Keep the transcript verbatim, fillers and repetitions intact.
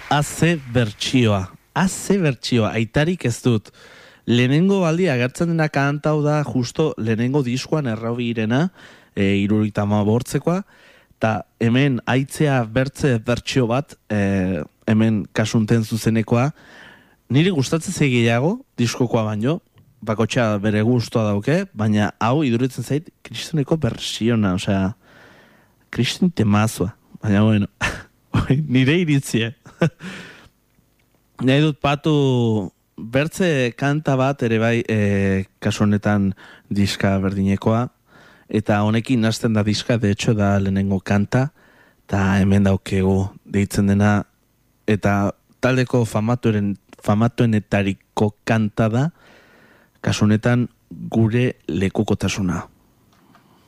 Aze bertsioa. Aze bertsioa. Aitarik ez dut. Lehenengo aldi agertzen dena kantau da justo lehenengo diskoan errabi irena, e, irurita ma bortzekoa, eta hemen aitzea bertze bertsio bat, e, hemen kasunten zuzenekoa, niri gustatzen zegiago, diskokoa baino, bakotxa bere gustoa dauke, baina hau iduritzen zait kristoneko bersiona, osea, kriston temazua, baina bueno, nire iritzia. Nahi dut patu bertze kanta bat ere bai e, kasu honetan diska berdinekoa, eta honekin hasten da diska, de hecho da lehenengo kanta, eta hemen daukegu deitzen dena, eta taldeko famatuaren famatuenetariko kanta da, kasu honetan gure lekukotasuna.